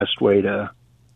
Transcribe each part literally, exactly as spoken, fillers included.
best way to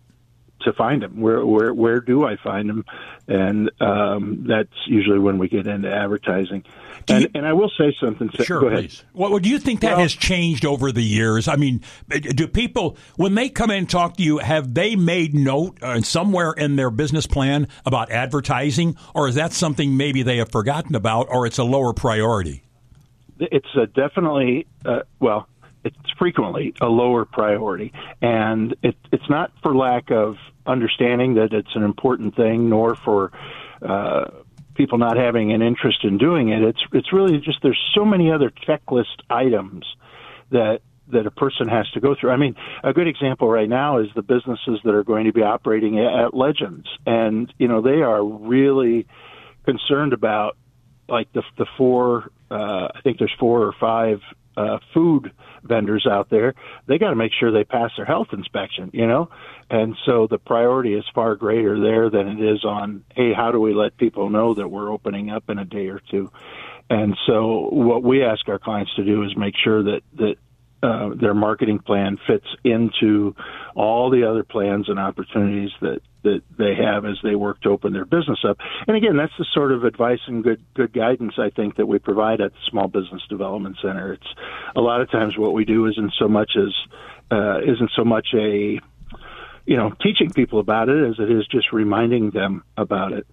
to find them. Where where where do I find them? And um, that's usually when we get into advertising. And, you, and I will say something. Sure, Go ahead. please. Well, do you think that well, has changed over the years? I mean, do people, when they come in and talk to you, have they made note uh, somewhere in their business plan about advertising, or is that something maybe they have forgotten about, or it's a lower priority? It's a definitely, uh, well, it's frequently a lower priority. And it, it's not for lack of understanding that it's an important thing, nor for uh, people not having an interest in doing it. It's it's really just there's so many other checklist items that that a person has to go through. I mean, a good example right now is the businesses that are going to be operating at Legends. And, you know, they are really concerned about, like, the, the four, uh, I think there's four or five uh, food vendors out there. They got to make sure they pass their health inspection, you know? And so the priority is far greater there than it is on, hey, how do we let people know that we're opening up in a day or two? And so what we ask our clients to do is make sure that, that uh, their marketing plan fits into all the other plans and opportunities that, that they have as they work to open their business up. And again, that's the sort of advice and good good guidance I think that we provide at the Small Business Development Center. It's a lot of times what we do isn't so much as uh, isn't so much a you know teaching people about it as it is just reminding them about it.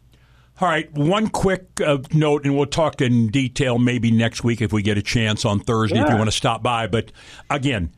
All right, one quick uh, note, and we'll talk in detail maybe next week if we get a chance on Thursday yeah. if you want to stop by. But again,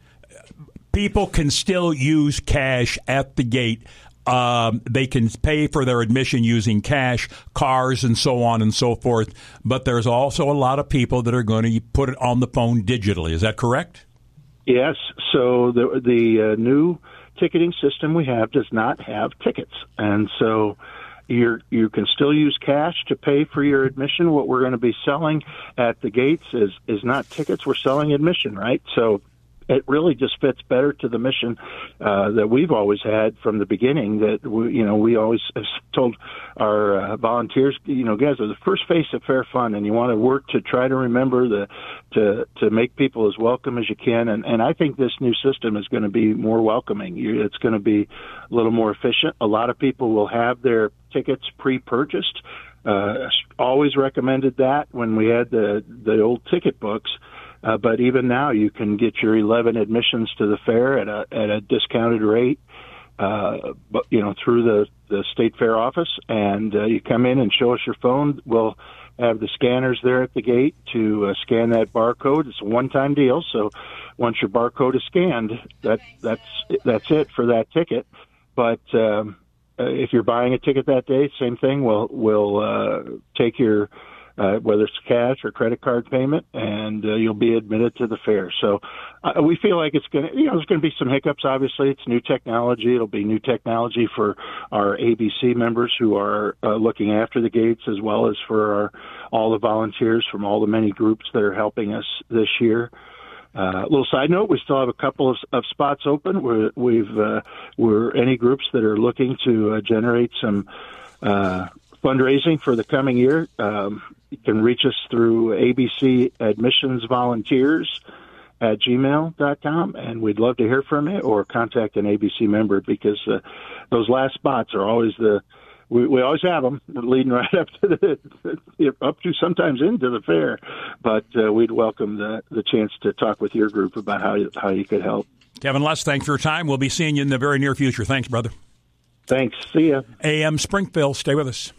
people can still use cash at the gate. Um, they can pay for their admission using cash, cars, and so on and so forth. But there's also a lot of people that are going to put it on the phone digitally. Is that correct? Yes. So the the uh, new ticketing system we have does not have tickets, and so you're, you can still use cash to pay for your admission. What we're going to be selling at the gates is is not tickets. We're selling admission, right? So it really just fits better to the mission uh, that we've always had from the beginning. That we, you know, we always have told our uh, volunteers, you know, guys, are the first face of Fair Fun, and you want to work to try to remember the to to make people as welcome as you can. And and I think this new system is going to be more welcoming. It's going to be a little more efficient. A lot of people will have their tickets pre-purchased. Uh, always recommended that when we had the the old ticket books. Uh, but even now, you can get your eleven admissions to the fair at a at a discounted rate, uh, but you know through the, the state fair office, and uh, you come in and show us your phone. We'll have the scanners there at the gate to uh, scan that barcode. It's a one-time deal, so once your barcode is scanned, that that's that's it for that ticket. But um, if you're buying a ticket that day, same thing. We'll we'll uh, take your Uh, whether it's cash or credit card payment, and uh, you'll be admitted to the fair. So uh, we feel like it's going to, you know, there's going to be some hiccups. Obviously, it's new technology. It'll be new technology for our A B C members who are uh, looking after the gates, as well as for our, all the volunteers from all the many groups that are helping us this year. Uh, a little side note: we still have a couple of, of spots open. We're, we've uh, we're any groups that are looking to uh, generate some uh, fundraising for the coming year. Um, you can reach us through A B C Admissions Volunteers at gmail dot com, and we'd love to hear from you, or contact an A B C member, because uh, those last spots are always the we, we always have them leading right up to the up to sometimes into the fair. But uh, we'd welcome the the chance to talk with your group about how you, how you could help. Kevin Lutz, thanks for your time. We'll be seeing you in the very near future. Thanks, brother. Thanks. See ya. A M Springfield. Stay with us.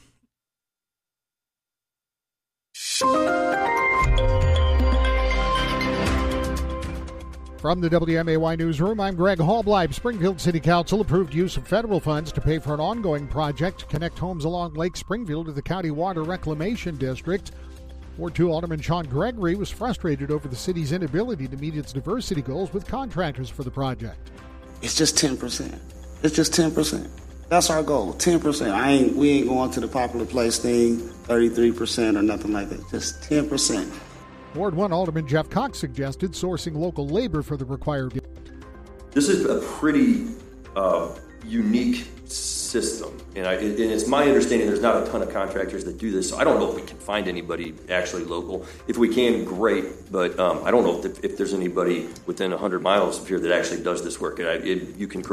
From the W M A Y Newsroom, I'm Greg Hallbleib. Springfield City Council approved use of federal funds to pay for an ongoing project to connect homes along Lake Springfield to the County Water Reclamation District. Ward two Alderman Sean Gregory was frustrated over the city's inability to meet its diversity goals with contractors for the project. It's just ten percent. It's just ten percent. That's our goal, ten percent. I ain't, we ain't going to the popular place thing, thirty-three percent or nothing like that. Just ten percent. Ward one Alderman Jeff Cox suggested sourcing local labor for the required. This is a pretty uh, unique system. And, I, and it's my understanding there's not a ton of contractors that do this, so I don't know if we can find anybody actually local. If we can, great, but um, I don't know if, the, if there's anybody within one hundred miles of here that actually does this work. And I, it, you can correct